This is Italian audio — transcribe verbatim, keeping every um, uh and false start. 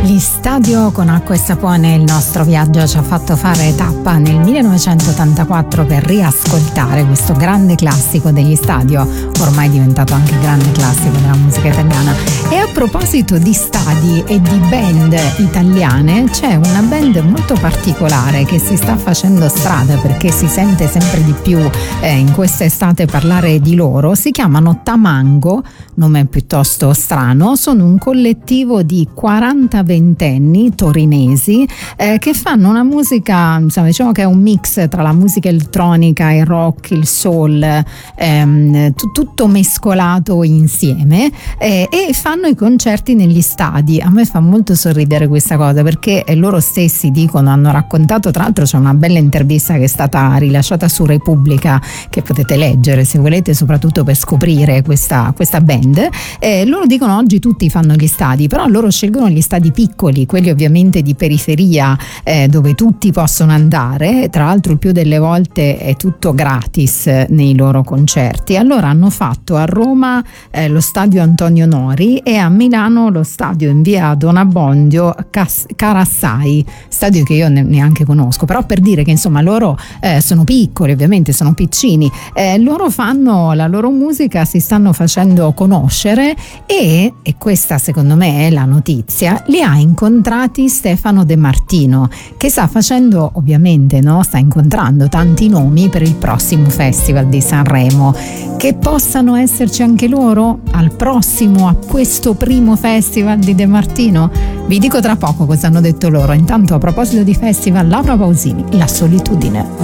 Gli Stadio con acqua e sapone, il nostro viaggio ci ha fatto fare tappa nel millenovecentottantaquattro per riascoltare questo grande classico degli Stadio, ormai diventato anche grande classico della musica italiana. E a proposito di stadi e di band italiane, c'è una band molto particolare che si sta facendo strada perché si sente sempre di più eh, in questa estate parlare di loro. Si chiamano Tamango, nome piuttosto strano, sono un collettivo di quaranta ventenni torinesi eh, che fanno una musica, insomma, diciamo che è un mix tra la musica elettronica, il rock, il soul, ehm, t- tutto mescolato insieme eh, e fanno i concerti negli stadi. A me fa molto sorridere questa cosa perché loro stessi dicono, hanno raccontato, tra l'altro c'è una bella intervista che è stata rilasciata su Repubblica che potete leggere se volete, soprattutto per scoprire questa, questa band. Eh, loro dicono oggi tutti fanno gli stadi, però loro scelgono gli stadi piccoli, quelli ovviamente di periferia eh, dove tutti possono andare. Tra l'altro il più delle volte è tutto gratis eh, nei loro concerti. Allora hanno fatto a Roma eh, lo stadio Antonio Nori e a Milano lo stadio in via Don Abbondio Cas- Carassai, stadio che io ne- neanche conosco, però per dire che insomma loro eh, sono piccoli, ovviamente sono piccini, eh, loro fanno la loro musica, si stanno facendo conoscere e, e questa secondo me è la notizia, li ha incontrati Stefano De Martino, che sta facendo ovviamente, no, sta incontrando tanti nomi per il prossimo Festival di Sanremo. Che possano esserci anche loro al prossimo, a questo primo Festival di De Martino? Vi dico tra poco cosa hanno detto loro. Intanto, a proposito di festival, Laura Pausini, La solitudine.